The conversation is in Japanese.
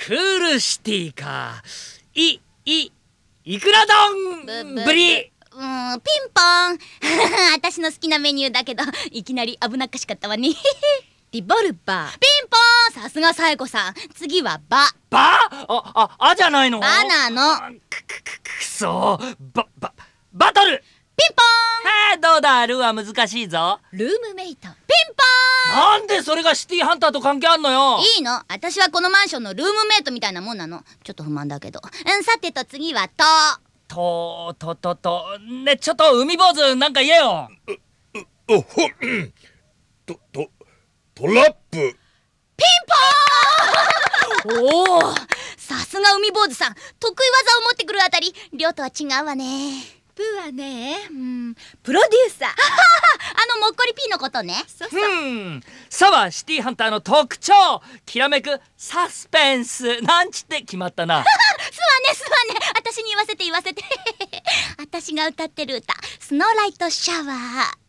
クールシティか。いくら丼ぶり。 ピンポン私の好きなメニューだけど、いきなり危なっかしかったわねリボルバー。 ピンポン、さすがサエコさん。次はバじゃないの。 バなの。 くそバトル。 ピンポどうだ、ルーは難しいぞ。 ルームメイト。 ピンポなんでそれがシティハンターと関係あんのよ。 いいの、私はこのマンションのルームメイトみたいなもんなの。ちょっと不満だけど。さてと次はね、ちょっと海坊主なんか言えよ。 トラップ。 おお、さすが海坊主さん。得意技を持ってくるあたり、亮とは違うわね。 プーはね、プロデューサー。 もっこりピーのことね。 そうそう。 さはシティハンターの特徴、きらめくサスペンスなんちって決まったな。 すわね、私に言わせて私が歌ってる歌、スノーライトシャワー。